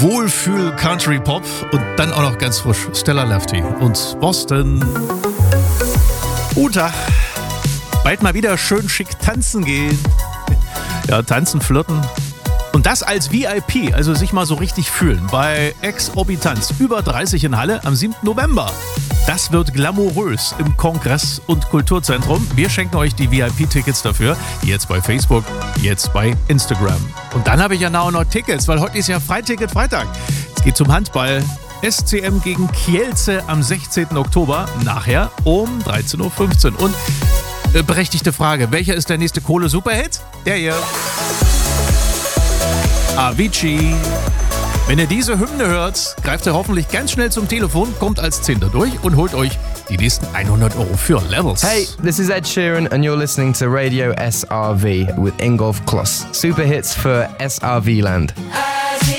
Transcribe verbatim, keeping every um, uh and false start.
Wohlfühl-Country-Pop und dann auch noch ganz frisch Stella Lefty und Boston. Guten Tag. Bald mal wieder schön schick tanzen gehen. Ja, tanzen, flirten. Und das als V I P, also sich mal so richtig fühlen. Bei Exorbitanz, über dreißig in Halle am siebten November. Das wird glamourös im Kongress- und Kulturzentrum. Wir schenken euch die V I P-Tickets dafür. Jetzt bei Facebook, jetzt bei Instagram. Und dann habe ich ja auch noch Tickets, weil heute ist ja Freiticket-Freitag. Es geht zum Handball. S C M gegen Kielce am sechzehnten Oktober. Nachher um dreizehn Uhr fünfzehn. Und äh, berechtigte Frage, welcher ist der nächste Kohle-Superhit? Der hier. Avicii. Wenn ihr diese Hymne hört, greift ihr hoffentlich ganz schnell zum Telefon, kommt als Zehnter durch und holt euch die nächsten hundert Euro für Levels. Hey, this is Ed Sheeran and you're listening to Radio S R V with Ingolf Kloss. Super hits for S R V land.